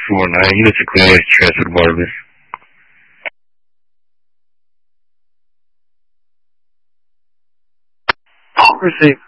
4-9. Units are clear. Transfer to Barnabas. Receive.